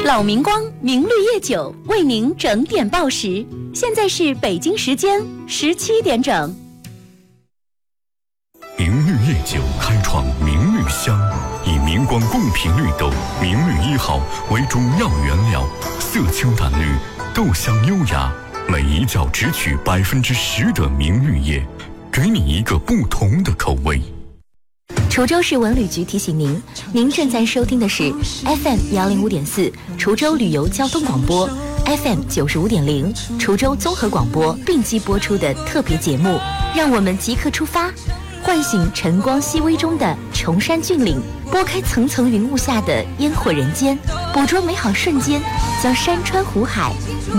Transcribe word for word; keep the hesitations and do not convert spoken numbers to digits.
老明光明绿叶酒为您整点报时，现在是北京时间十七点整。 明绿叶酒开创明绿香，以明光贡品绿豆明绿一号为主要原料，色清淡绿，豆香优雅，每一角只取百分之十的明绿叶，给你一个不同的口味。 滁州市文旅局提醒您，您正在收听的是 F M 幺零五点四滁州旅游交通广播 ，F M 九十五点零滁州综合广播并机播出的特别节目。让我们即刻出发，唤醒晨光熹微中的崇山峻岭，拨开层层云雾下的烟火人间，捕捉美好瞬间，将山川湖海